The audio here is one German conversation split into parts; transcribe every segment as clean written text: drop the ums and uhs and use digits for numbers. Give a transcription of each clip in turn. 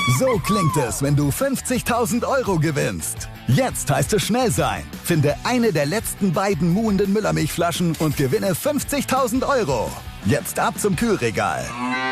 So klingt es, wenn du 50.000 € gewinnst. Jetzt heißt es schnell sein. Finde eine der letzten beiden muhenden Müllermilchflaschen und gewinne 50.000 €. Jetzt ab zum Kühlregal.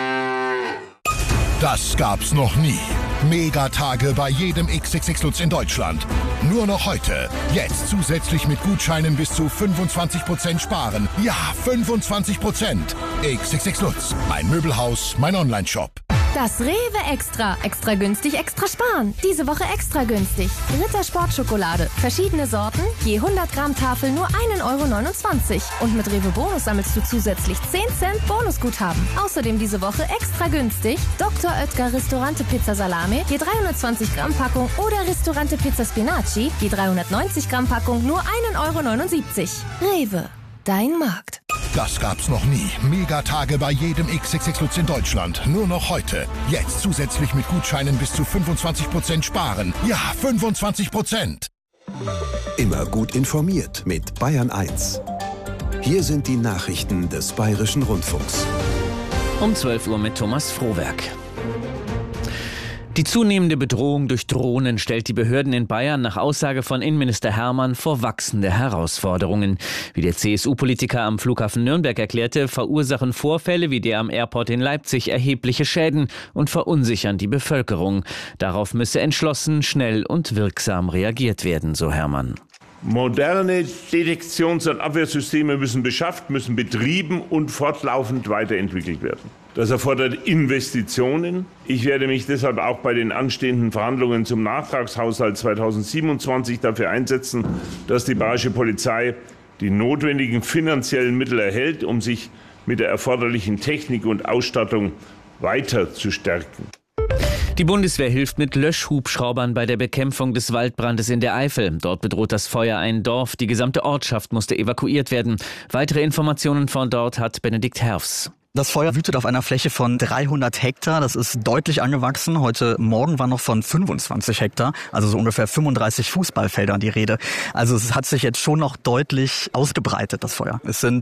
Das gab's noch nie. Megatage bei jedem XXX Lutz in Deutschland. Nur noch heute. Jetzt zusätzlich mit Gutscheinen bis zu 25% sparen. Ja, 25%. XXX Lutz. Mein Möbelhaus, mein Onlineshop. Das Rewe Extra. Extra günstig, extra sparen. Diese Woche extra günstig. Ritter Sportschokolade. Verschiedene Sorten. Je 100 Gramm Tafel nur 1,29 €. Und mit Rewe Bonus sammelst du zusätzlich 10 Cent Bonusguthaben. Außerdem diese Woche extra günstig. Dr. Oetker Ristorante Pizza Salame. Je 320 Gramm Packung. Oder Ristorante Pizza Spinaci. Je 390 Gramm Packung nur 1,79 €. Rewe. Dein Markt. Das gab's noch nie. Megatage bei jedem XXX Lutz in Deutschland. Nur noch heute. Jetzt zusätzlich mit Gutscheinen bis zu 25% sparen. Ja, 25%. Immer gut informiert mit Bayern 1. Hier sind die Nachrichten des Bayerischen Rundfunks. Um 12 Uhr mit Thomas Frohwerk. Die zunehmende Bedrohung durch Drohnen stellt die Behörden in Bayern nach Aussage von Innenminister Hermann vor wachsende Herausforderungen. Wie der CSU-Politiker am Flughafen Nürnberg erklärte, verursachen Vorfälle wie der am Airport in Leipzig erhebliche Schäden und verunsichern die Bevölkerung. Darauf müsse entschlossen, schnell und wirksam reagiert werden, so Hermann. Moderne Detektions- und Abwehrsysteme müssen beschafft, müssen betrieben und fortlaufend weiterentwickelt werden. Das erfordert Investitionen. Ich werde mich deshalb auch bei den anstehenden Verhandlungen zum Nachtragshaushalt 2027 dafür einsetzen, dass die Bayerische Polizei die notwendigen finanziellen Mittel erhält, um sich mit der erforderlichen Technik und Ausstattung weiter zu stärken. Die Bundeswehr hilft mit Löschhubschraubern bei der Bekämpfung des Waldbrandes in der Eifel. Dort bedroht das Feuer ein Dorf. Die gesamte Ortschaft musste evakuiert werden. Weitere Informationen von dort hat Benedikt Herfs. Das Feuer wütet auf einer Fläche von 300 Hektar. Das ist deutlich angewachsen. Heute Morgen war noch von 25 Hektar, also so ungefähr 35 Fußballfeldern die Rede. Also es hat sich jetzt schon noch deutlich ausgebreitet, das Feuer. Es sind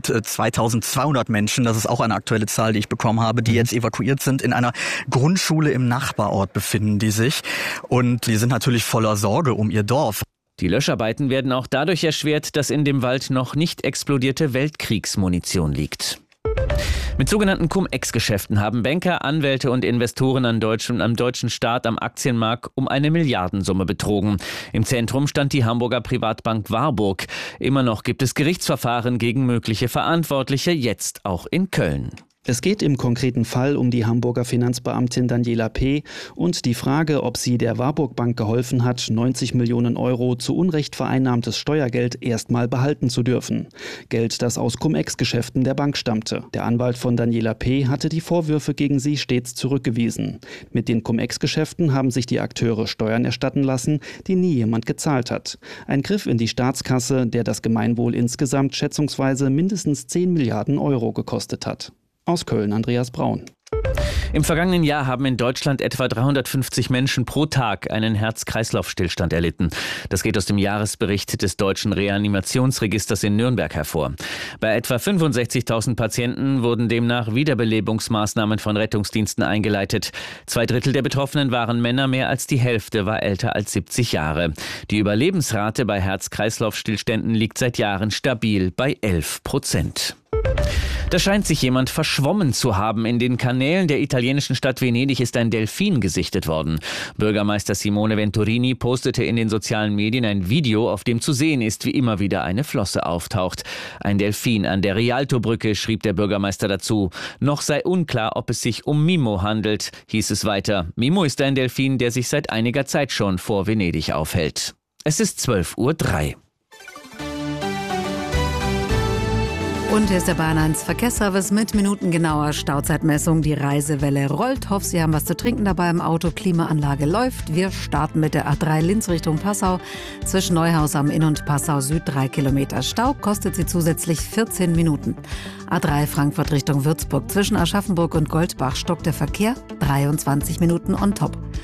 2200 Menschen, das ist auch eine aktuelle Zahl, die ich bekommen habe, die jetzt evakuiert sind. In einer Grundschule im Nachbarort befinden die sich. Und die sind natürlich voller Sorge um ihr Dorf. Die Löscharbeiten werden auch dadurch erschwert, dass in dem Wald noch nicht explodierte Weltkriegsmunition liegt. Mit sogenannten Cum-Ex-Geschäften haben Banker, Anwälte und Investoren am deutschen Staat am Aktienmarkt um eine Milliardensumme betrogen. Im Zentrum stand die Hamburger Privatbank Warburg. Immer noch gibt es Gerichtsverfahren gegen mögliche Verantwortliche, jetzt auch in Köln. Es geht im konkreten Fall um die Hamburger Finanzbeamtin Daniela P. und die Frage, ob sie der Warburg Bank geholfen hat, 90 Millionen € zu Unrecht vereinnahmtes Steuergeld erstmal behalten zu dürfen. Geld, das aus Cum-Ex-Geschäften der Bank stammte. Der Anwalt von Daniela P. hatte die Vorwürfe gegen sie stets zurückgewiesen. Mit den Cum-Ex-Geschäften haben sich die Akteure Steuern erstatten lassen, die nie jemand gezahlt hat. Ein Griff in die Staatskasse, der das Gemeinwohl insgesamt schätzungsweise mindestens 10 Milliarden € gekostet hat. Aus Köln, Andreas Braun. Im vergangenen Jahr haben in Deutschland etwa 350 Menschen pro Tag einen Herz-Kreislauf-Stillstand erlitten. Das geht aus dem Jahresbericht des Deutschen Reanimationsregisters in Nürnberg hervor. Bei etwa 65.000 Patienten wurden demnach Wiederbelebungsmaßnahmen von Rettungsdiensten eingeleitet. 2/3 der Betroffenen waren Männer, mehr als die Hälfte war älter als 70 Jahre. Die Überlebensrate bei Herz-Kreislauf-Stillständen liegt seit Jahren stabil bei 11%. Da scheint sich jemand verschwommen zu haben. In den Kanälen der italienischen Stadt Venedig ist ein Delfin gesichtet worden. Bürgermeister Simone Venturini postete in den sozialen Medien ein Video, auf dem zu sehen ist, wie immer wieder eine Flosse auftaucht. Ein Delfin an der Rialto-Brücke, schrieb der Bürgermeister dazu. Noch sei unklar, ob es sich um Mimo handelt, hieß es weiter. Mimo ist ein Delfin, der sich seit einiger Zeit schon vor Venedig aufhält. Es ist 12:03 Uhr. Und hier ist der Bahn 1 Verkehrsservice mit minutengenauer Stauzeitmessung. Die Reisewelle rollt. Hoffe, Sie haben was zu trinken dabei im Auto. Klimaanlage läuft. Wir starten mit der A3 Linz Richtung Passau. Zwischen Neuhaus am Inn und Passau Süd 3 Kilometer Stau. Kostet Sie zusätzlich 14 Minuten. A3 Frankfurt Richtung Würzburg. Zwischen Aschaffenburg und Goldbach stockt der Verkehr. 23 Minuten on top.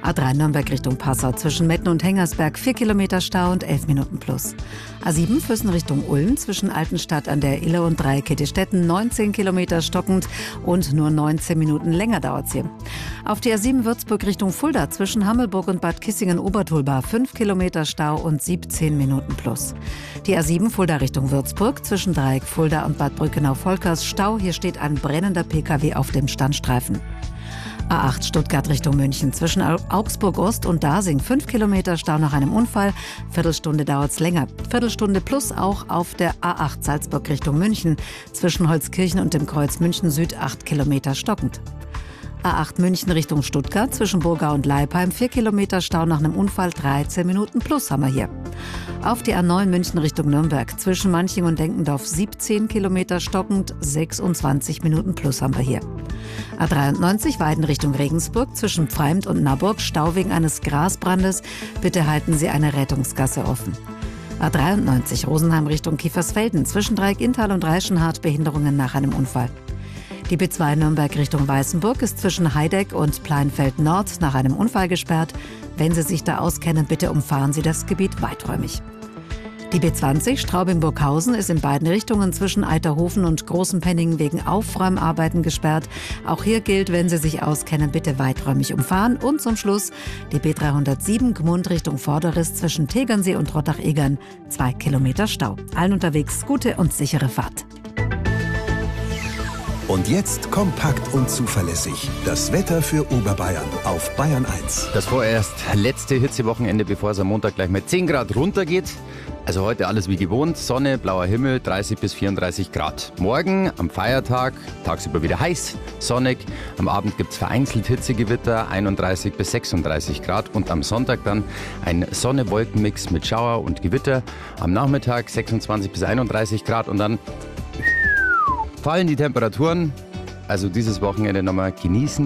A3 Nürnberg Richtung Passau zwischen Metten und Hengersberg 4 Kilometer Stau und 11 Minuten plus. A7 Füssen Richtung Ulm zwischen Altenstadt an der Iller und Dreieck-Kettestätten 19 Kilometer stockend und nur 19 Minuten länger dauert's hier. Auf die A7 Würzburg Richtung Fulda zwischen Hammelburg und Bad Kissingen-Obertulbar 5 Kilometer Stau und 17 Minuten plus. Die A7 Fulda Richtung Würzburg zwischen Dreieck Fulda und Bad Brückenau-Volkers Stau. Hier steht ein brennender PKW auf dem Standstreifen. A8 Stuttgart Richtung München zwischen Augsburg-Ost und Dasing 5 Kilometer Stau nach einem Unfall. Viertelstunde dauert's länger. Viertelstunde plus auch auf der A8 Salzburg Richtung München zwischen Holzkirchen und dem Kreuz München Süd 8 Kilometer stockend. A8 München Richtung Stuttgart zwischen Burgau und Leipheim 4 Kilometer Stau nach einem Unfall, 13 Minuten plus haben wir hier. Auf die A9 München Richtung Nürnberg zwischen Manching und Denkendorf 17 Kilometer stockend, 26 Minuten plus haben wir hier. A93 Weiden Richtung Regensburg zwischen Pfreimd und Naburg Stau wegen eines Grasbrandes. Bitte halten Sie eine Rettungsgasse offen. A93 Rosenheim Richtung Kiefersfelden zwischen Dreieck-Inntal und Reichenhardt Behinderungen nach einem Unfall. Die B2 Nürnberg Richtung Weißenburg ist zwischen Heideck und Pleinfeld Nord nach einem Unfall gesperrt. Wenn Sie sich da auskennen, bitte umfahren Sie das Gebiet weiträumig. Die B20 Straubing-Burghausen ist in beiden Richtungen zwischen Eiterhofen und Großenpenningen wegen Aufräumarbeiten gesperrt. Auch hier gilt, wenn Sie sich auskennen, bitte weiträumig umfahren. Und zum Schluss die B307 Gmund Richtung Vorderriss zwischen Tegernsee und Rottach-Egern 2 Kilometer Stau. Allen unterwegs gute und sichere Fahrt. Und jetzt kompakt und zuverlässig das Wetter für Oberbayern auf Bayern 1. Das vorerst letzte Hitzewochenende, bevor es am Montag gleich mal 10 Grad runtergeht. Also heute alles wie gewohnt, Sonne, blauer Himmel, 30 bis 34 Grad. Morgen am Feiertag, tagsüber wieder heiß, sonnig. Am Abend gibt es vereinzelt Hitzegewitter, 31 bis 36 Grad. Und am Sonntag dann ein Sonne-Wolken-Mix mit Schauer und Gewitter. Am Nachmittag 26 bis 31 Grad und dann fallen die Temperaturen. Also dieses Wochenende nochmal genießen.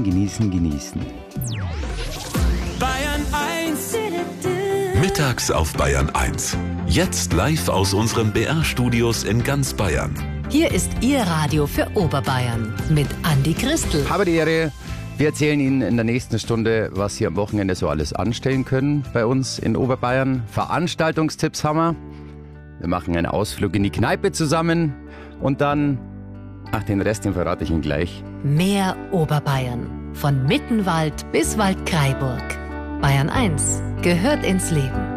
Bayern 1. Mittags auf Bayern 1. Jetzt live aus unseren BR-Studios in ganz Bayern. Hier ist Ihr Radio für Oberbayern mit Andi Christel. Habe die Ehre. Wir erzählen Ihnen in der nächsten Stunde, was Sie am Wochenende so alles anstellen können bei uns in Oberbayern. Veranstaltungstipps haben wir. Wir machen einen Ausflug in die Kneipe zusammen und dann... Ach, den Rest, den verrate ich Ihnen gleich. Mehr Oberbayern. Von Mittenwald bis Waldkraiburg. Bayern 1 gehört ins Leben.